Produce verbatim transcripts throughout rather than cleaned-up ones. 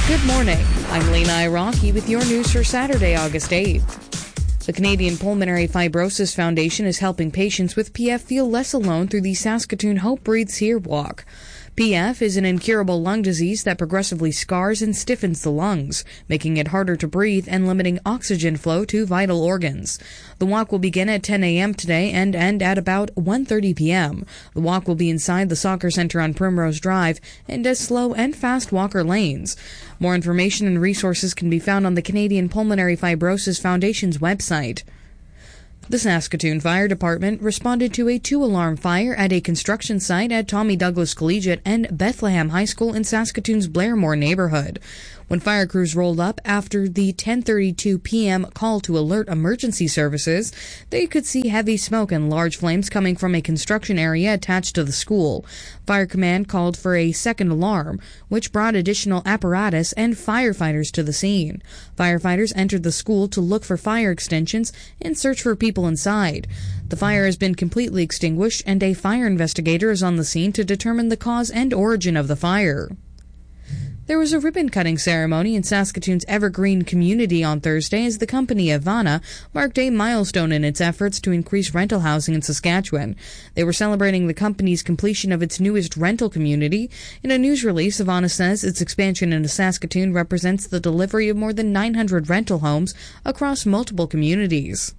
Good morning. I'm Lena Iraqi with your news for Saturday, August eighth. The Canadian Pulmonary Fibrosis Foundation is helping patients with P F feel less alone through the Saskatoon Hope Breathes Here walk. P F is an incurable lung disease that progressively scars and stiffens the lungs, making it harder to breathe and limiting oxygen flow to vital organs. The walk will begin at ten a.m. today and end at about one thirty p.m. The walk will be inside the Soccer Centre on Primrose Drive and has slow and fast walker lanes. More information and resources can be found on the Canadian Pulmonary Fibrosis Foundation's website. The Saskatoon Fire Department responded to a two-alarm fire at a construction site at Tommy Douglas Collegiate and Bethlehem High School in Saskatoon's Blairmore neighborhood. When fire crews rolled up after the ten thirty-two p.m. call to alert emergency services, they could see heavy smoke and large flames coming from a construction area attached to the school. Fire Command called for a second alarm, which brought additional apparatus and firefighters to the scene. Firefighters entered the school to look for fire extensions and search for people inside. The fire has been completely extinguished, and a fire investigator is on the scene to determine the cause and origin of the fire. There was a ribbon-cutting ceremony in Saskatoon's Evergreen community on Thursday as the company Avana marked a milestone in its efforts to increase rental housing in Saskatchewan. They were celebrating the company's completion of its newest rental community. In a news release, Avana says its expansion into Saskatoon represents the delivery of more than nine hundred rental homes across multiple communities.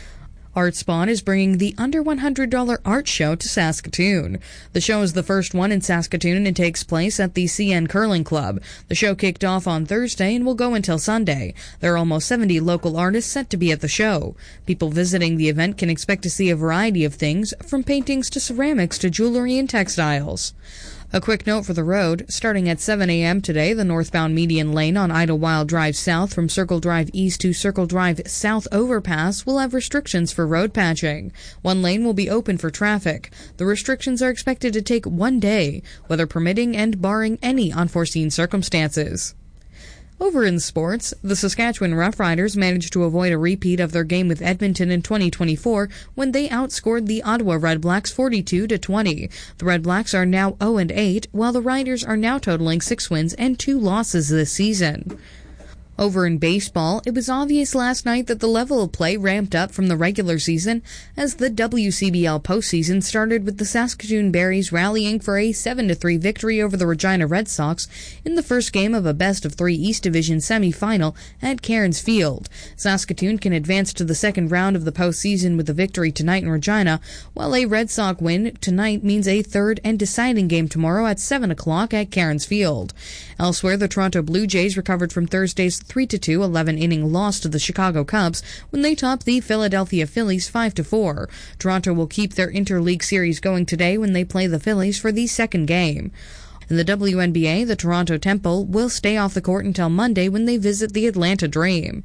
Art Spawn is bringing the under one hundred dollars art show to Saskatoon. The show is the first one in Saskatoon and takes place at the C N Curling Club. The show kicked off on Thursday and will go until Sunday. There are almost seventy local artists set to be at the show. People visiting the event can expect to see a variety of things, from paintings to ceramics to jewelry and textiles. A quick note for the road. Starting at seven a.m. today, the northbound median lane on Idlewild Drive South from Circle Drive East to Circle Drive South overpass will have restrictions for road patching. One lane will be open for traffic. The restrictions are expected to take one day, weather permitting and barring any unforeseen circumstances. Over in sports, the Saskatchewan Roughriders managed to avoid a repeat of their game with Edmonton in twenty twenty-four when they outscored the Ottawa Redblacks forty-two to twenty. The Redblacks are now oh and eight, while the Riders are now totaling six wins and two losses this season. Over in baseball, it was obvious last night that the level of play ramped up from the regular season as the W C B L postseason started with the Saskatoon Berries rallying for a seven to three victory over the Regina Red Sox in the first game of a best-of-three East Division semifinal at Cairns Field. Saskatoon can advance to the second round of the postseason with a victory tonight in Regina, while a Red Sox win tonight means a third and deciding game tomorrow at seven o'clock at Cairns Field. Elsewhere, the Toronto Blue Jays recovered from Thursday's three to two eleven-inning loss to the Chicago Cubs when they topped the Philadelphia Phillies five to four. Toronto will keep their interleague series going today when they play the Phillies for the second game. In the W N B A, the Toronto Temple will stay off the court until Monday when they visit the Atlanta Dream.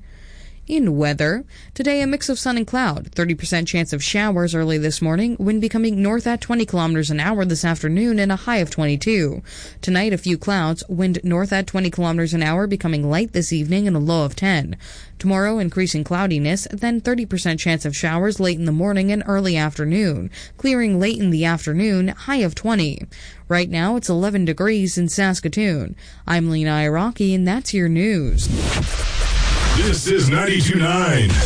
In weather, today a mix of sun and cloud, thirty percent chance of showers early this morning, wind becoming north at twenty kilometers an hour this afternoon and a high of twenty-two. Tonight a few clouds, wind north at twenty kilometers an hour becoming light this evening and a low of ten. Tomorrow increasing cloudiness, then thirty percent chance of showers late in the morning and early afternoon, clearing late in the afternoon, high of twenty. Right now it's eleven degrees in Saskatoon. I'm Lena Iraqi and that's your news. This is ninety-two point nine.